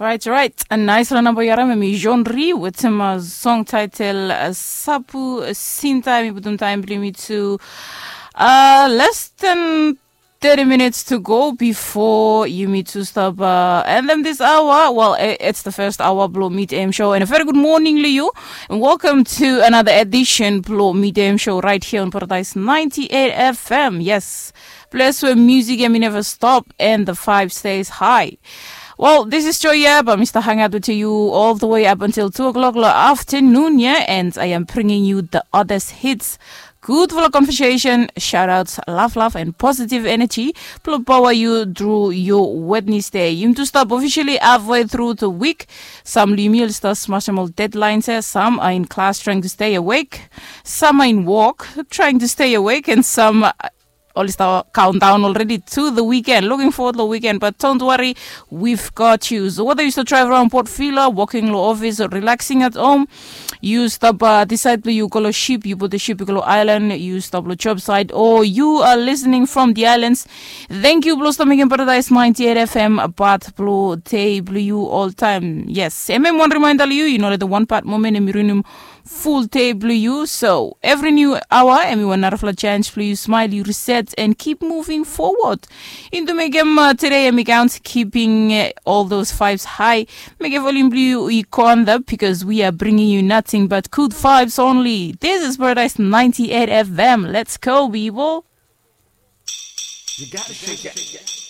Right. A nice number yarame mi genre with some song title Sapu Sinta mi budum time me to less than 30 minutes to go before you meet to stop and then this hour. Well, it's the first hour Blow Meet AM show, and a very good morning to you, and welcome to another edition Blow Meet AM show right here on Paradise 98 FM. Yes, place where music and me never stop and the vibe stays high. Well, this is Joy Yaba, Mr. Hangout with you all the way up until 2 o'clock afternoon, yeah, and I am bringing you the oddest hits. Good full of conversation, shout outs, laugh, and positive energy. Plus power you through your Wednesday. You to stop officially halfway through the week. Some email start smashing all deadlines. Some are in class trying to stay awake. Some are in work trying to stay awake, and some all is our countdown already to the weekend. Looking forward to the weekend, but don't worry, we've got you. So whether you still drive around Port Vila, walking to office, or relaxing at home, you stop decide you go to ship, you put the ship, you go to island, you stop the job site, or you are listening from the islands. Thank you, Blue Stomach in Paradise 98 FM, but Blue Tay Blue all time. Yes, one reminder you know that the one part moment in Mirunum full table you. So every new hour everyone narafla chance please smile, you reset and keep moving forward into make today and make out keeping all those vibes high. Make a volume blue icon that because we are bringing you nothing but good vibes only. This is Paradise 98 FM. Let's go, people. You gotta shake it.